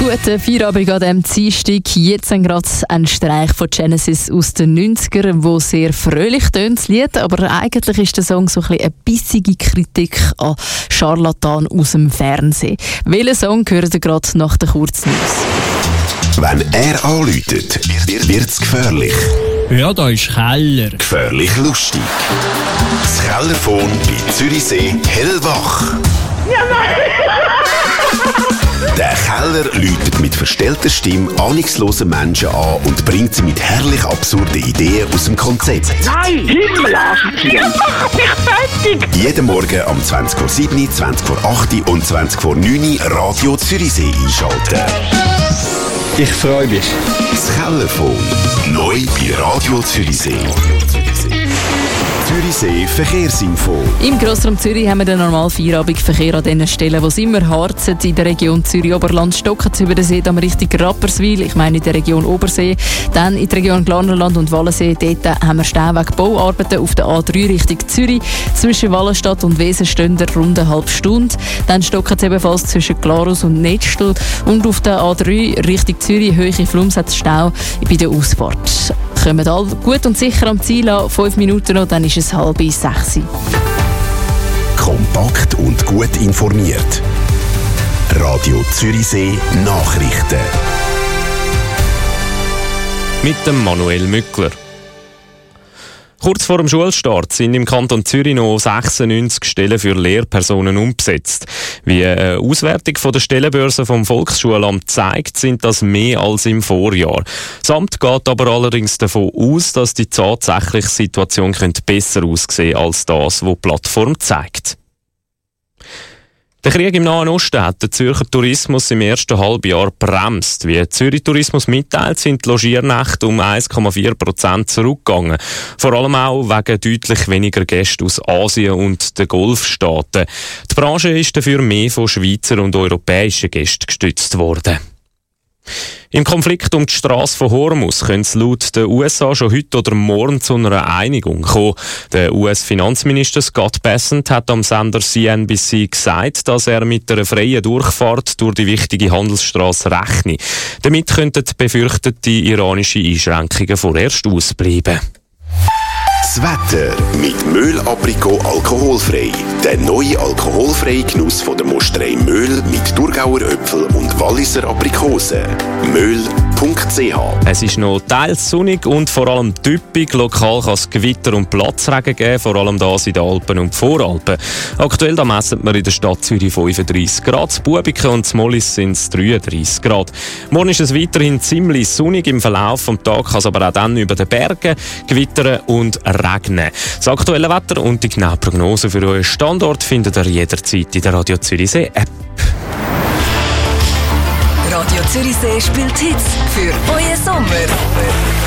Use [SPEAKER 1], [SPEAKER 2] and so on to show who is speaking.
[SPEAKER 1] Guten Feierabend an diesem Dienstag. Jetzt gerade ein Streich von Genesis aus den 90ern, wo sehr fröhlich tönt, das Lied, aber eigentlich ist der Song so ein bisschen eine bissige Kritik an Scharlatan aus dem Fernsehen. Welchen Song hören ihr gerade nach den Kurznews?
[SPEAKER 2] Wenn er anläutet, wird es gefährlich.
[SPEAKER 3] Ja, da ist Keller.
[SPEAKER 2] Gefährlich lustig. Das Kellerphone bei Zürichsee hellwach. Ja, nein! Der Keller läutet mit verstellter Stimme ahnungslosen Menschen an und bringt sie mit herrlich absurden Ideen aus dem Konzept.
[SPEAKER 4] Nein, Himmel, Aschenziehen! Mach mich fertig!
[SPEAKER 2] Jeden Morgen um 20:07 Uhr, 20:08 Uhr und 20:09 Uhr Radio Zürichsee einschalten.
[SPEAKER 5] Ich freue mich.
[SPEAKER 2] Das Kellerphone. Neu bei Radio Zürichsee. Zürichsee Verkehrsinfo.
[SPEAKER 1] Im Grossraum Zürich haben wir den normalen Feierabendverkehr an den Stellen, wo es immer harzen. In der Region Zürich-Oberland stocken sie über den See, dann Richtung Rapperswil, ich meine in der Region Obersee. Dann in der Region Glarnerland und Wallensee, dort haben wir Stauweg-Bauarbeiten auf der A3 Richtung Zürich. Zwischen Wallenstadt und Wesen stehen rund eine halbe Stunde. Dann stocken sie ebenfalls zwischen Glarus und Netzstel. Und auf der A3 Richtung Zürich, Höhe Flums, hat es Stau bei der Ausfahrt. Kommen alle gut und sicher am Ziel an, 5 Minuten noch, dann ist es 5:30.
[SPEAKER 2] Kompakt und gut informiert. Radio Zürichsee Nachrichten.
[SPEAKER 6] Mit dem Manuel Mückler. Kurz vor dem Schulstart sind im Kanton Zürich noch 96 Stellen für Lehrpersonen umbesetzt. Wie eine Auswertung von der Stellenbörse vom Volksschulamt zeigt, sind das mehr als im Vorjahr. Das Amt geht aber allerdings davon aus, dass die tatsächliche Situation besser aussehen könnte als das, was die Plattform zeigt. Der Krieg im Nahen Osten hat den Zürcher Tourismus im ersten Halbjahr bremst. Wie Zürich Tourismus mitteilt, sind die Logiernächte um 1,4% zurückgegangen. Vor allem auch wegen deutlich weniger Gäste aus Asien und den Golfstaaten. Die Branche ist dafür mehr von Schweizer und europäischen Gästen gestützt worden. Im Konflikt um die Strasse von Hormuz könnte es laut den USA schon heute oder morgen zu einer Einigung kommen. Der US-Finanzminister Scott Bessent hat am Sender CNBC gesagt, dass er mit einer freien Durchfahrt durch die wichtige Handelsstrasse rechne. Damit könnten die befürchteten iranischen Einschränkungen vorerst ausbleiben.
[SPEAKER 2] Das Wetter mit Möhl Aprikot alkoholfrei. Der neue alkoholfreie Genuss von der Mosterei Möhl mit Thurgauer Äpfel und Walliser Aprikosen. Möhl.ch.
[SPEAKER 6] Es ist noch teils sonnig und vor allem typisch. Lokal kann es Gewitter und Platzregen geben, vor allem das in den Alpen und Voralpen. Aktuell da messen wir in der Stadt Zürich 35 Grad, in Bubiken und in Mollis sind es 33 Grad. Morgen ist es weiterhin ziemlich sonnig, im Verlauf des Tages kann es aber auch dann über den Bergen gewittern und regnen. Das aktuelle Wetter und die genaue Prognose für euren Standort findet ihr jederzeit in der Radio Zürichsee App.
[SPEAKER 7] Radio Zürichsee spielt Hits für euren Sommer.